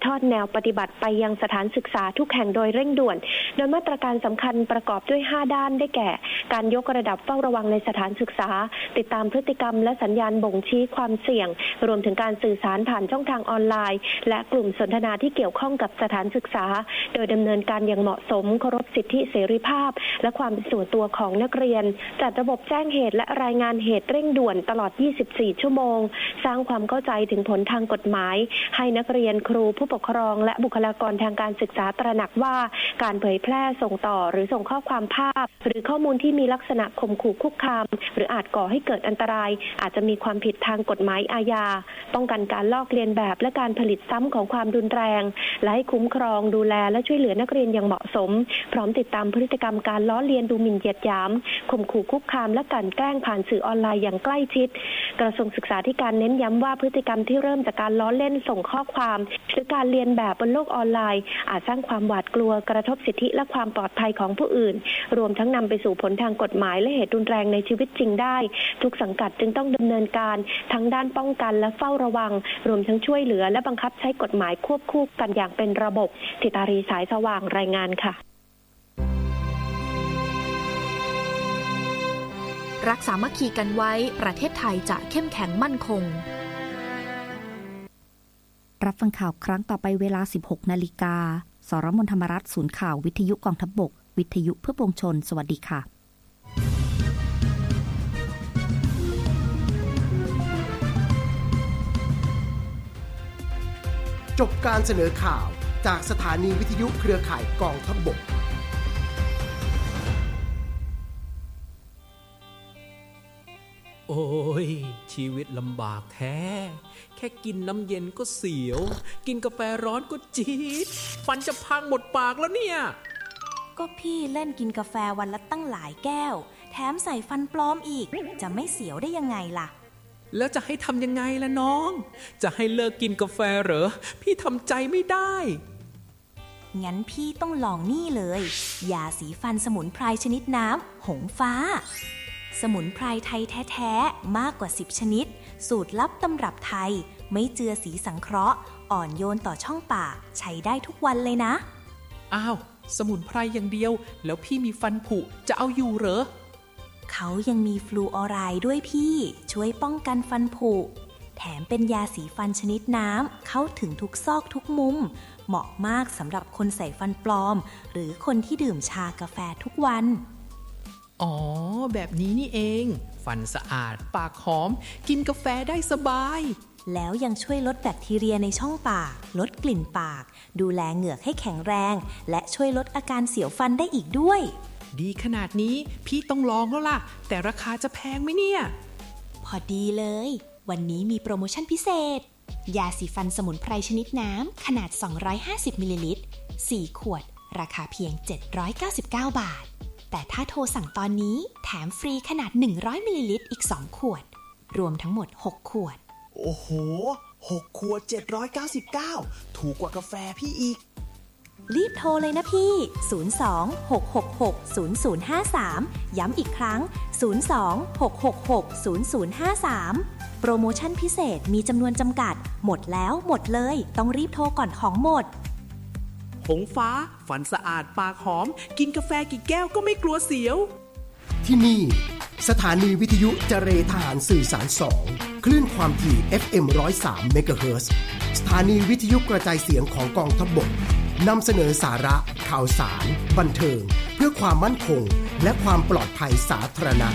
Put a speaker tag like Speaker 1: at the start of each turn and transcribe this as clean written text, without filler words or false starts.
Speaker 1: ทอดแนวปฏิบัติไปยังสถานศึกษาทุกแห่งโดยเร่งด่วนโดยมาตรการสำคัญประกอบด้วย5ด้านได้แก่การยกระดับเฝ้าระวังในสถานศึกษาติดตามพฤติกรรมและสัญญาณบ่งชี้ความเสี่ยงรวมถึงการสื่อสารผ่านช่องทางออนไลน์และกลุ่มสนทนาที่เกี่ยวข้องกับสถานศึกษาโดยดำเนินการอย่างเหมาะสมเคารพสิทธิเสรีภาพและความเป็นส่วนตัวของนักเรียนจัดระบบแจ้งเหตุและรายงานเหตุเร่งด่วนตลอด24ชั่วโมงสร้างความเข้าใจถึงผลทางกฎหมายให้นักเรียนครูผู้ปกครองและบุคลากรทางการศึกษาตระหนักว่าการเผยแพร่ส่งต่อหรือส่งข้อความภาพหรือข้อมูลที่มีลักษณะข่มขู่คุกคามหรืออาจก่อให้เกิดอันตรายอาจจะมีความผิดทางกฎหมายอาญาป้องกันการลอกเลียนแบบและการผลิตซ้ำของความรุนแรงและให้คุ้มครองดูแลและช่วยเหลือนักเรียนอย่างเหมาะสมพร้อมติดตามพฤติกรรมการล้อเลียนดูหมิ่นเหยียดหยามข่มขู่คุกคามและการแกล้งผ่านสื่อออนไลน์อย่างใกล้ชิดกระทรวงศึกษาธิการเน้นย้ำว่าพฤติกรรมที่เริ่มจากการล้อเล่นส่งข้อความหรือการเลียนแบบบนโลกออนไลน์อาจสร้างความหวาดกลัวกระทบสิทธิและความปลอดภัยของผู้อื่นรวมทั้งนำไปสู่ผลทางกฎหมายและเหตุรุนแรงในชีวิตจริงได้ทุกสังกัดจึงต้องดำเนินการทั้งด้านป้องกันและเฝ้าระวังรวมทั้งช่วยเหลือและบังคับใช้กฎหมายควบคู่กันอย่างเป็นระบบธิตารีสายสว่างรายงานค่ะ
Speaker 2: รักสามัคคีกันไว้ประเทศไทยจะเข้มแข็งมั่นคง
Speaker 3: รับฟังข่าวครั้งต่อไปเวลา 16 นาฬิกาสรมนธรรมรัฐศูนย์ข่าววิทยุกองทัพบกวิทยุเพื่อปวงชนสวัสดีค่ะ
Speaker 4: จบการเสนอข่าวจากสถานีวิทยุเครือข่ายกองทัพบก
Speaker 5: โอ้ยชีวิตลำบากแท้แค่กินน้ำเย็นก็เสียวกินกาแฟร้อนก็จี๊ดฟันจะพังหมดปากแล้วเนี่ย
Speaker 6: ก็พี่เล่นกินกาแฟวันละตั้งหลายแก้วแถมใส่ฟันปลอมอีกจะไม่เสียวได้ยังไงล่ะ
Speaker 5: แล้วจะให้ทำยังไงล่ะน้องจะให้เลิกกินกาแฟเหรอพี่ทำใจไม่ได้
Speaker 6: งั้นพี่ต้องลองนี่เลยยาสีฟันสมุนไพรชนิดน้ำหงฟ้าสมุนไพรไทยแท้ๆมากกว่า10ชนิดสูตรลับตำรับไทยไม่เจือสีสังเคราะห์อ่อนโยนต่อช่องปากใช้ได้ทุกวันเลยนะ
Speaker 5: อ้าวสมุนไพรอย่างเดียวแล้วพี่มีฟันผุจะเอาอยู่เหรอ
Speaker 6: เขายังมีฟลูออไรด์ด้วยพี่ช่วยป้องกันฟันผุแถมเป็นยาสีฟันชนิดน้ำเข้าถึงทุกซอกทุกมุมเหมาะมากสำหรับคนใส่ฟันปลอมหรือคนที่ดื่มชากาแฟทุกวัน
Speaker 5: อ๋อแบบนี้นี่เองฟันสะอาดปากหอมกินกาแฟได้สบาย
Speaker 6: แล้วยังช่วยลดแบคทีเรียในช่องปากลดกลิ่นปากดูแลเหงือกให้แข็งแรงและช่วยลดอาการเสียวฟันได้อีกด้วย
Speaker 5: ดีขนาดนี้พี่ต้องลองแล้วล่ะแต่ราคาจะแพงไหมเนี่ย
Speaker 6: พอดีเลยวันนี้มีโปรโมชั่นพิเศษยาสีฟันสมุนไพรชนิดน้ำขนาด250มิลลิลิตร4ขวดราคาเพียง799บาทแต่ถ้าโทรสั่งตอนนี้แถมฟรีขนาด100มิลลิลิตรอีก2ขวดรวมทั้งหมด6ขวด
Speaker 7: โอ้โห6ขวด799ถูกกว่ากาแฟพี่อีก
Speaker 6: รีบโทรเลยนะพี่02-666-0053ย้ำอีกครั้ง02-666-0053โปรโมชั่นพิเศษมีจำนวนจำกัดหมดแล้วหมดเลยต้องรีบโทรก่อนของหมด
Speaker 5: หงฟ้าฟันสะอาดปากหอมกินกาแฟกี่แก้วก็ไม่กลัวเสียว
Speaker 4: ที่นี่สถานีวิทยุเจรทหารสื่อสาร2คลื่นความถี่ FM 103 เมกะเฮิรตซ์สถานีวิทยุกระจายเสียงของกองทัพบกนำเสนอสาระข่าวสารบันเทิงเพื่อความมั่นคงและความปลอดภัยสาธารณะ